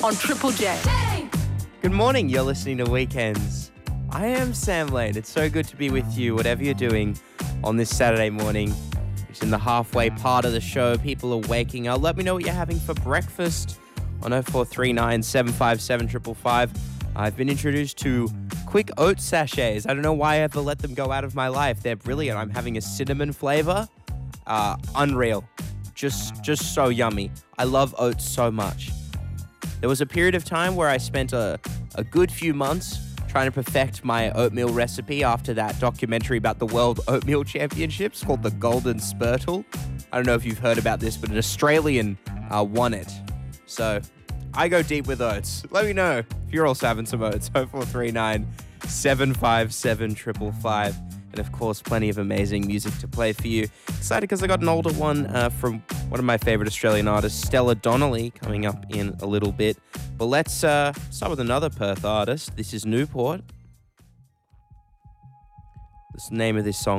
on Triple J. Good morning, you're listening to Weekends. I am Sam Lane. It's so good to be with you, whatever you're doing on this Saturday morning. It's in the halfway part of the show. People are waking up. Let me know what you're having for breakfast on 0439 757 555. I've been introduced to quick oat sachets. I don't know why I ever let them go out of my life. They're brilliant. I'm having a cinnamon flavor. Unreal. Just so yummy. I love oats so much. There was a period of time where I spent a good few months trying to perfect my oatmeal recipe after that documentary about the World Oatmeal Championships called the Golden Spurtle. I don't know if you've heard about this, but an Australian won it. So I go deep with oats. Let me know if you're also having some oats. 0439 757 555. And of course, plenty of amazing music to play for you. Excited because I got an older one from one of my favorite Australian artists, Stella Donnelly, coming up in a little bit. But let's start with another Perth artist. This is Newport. The name of this song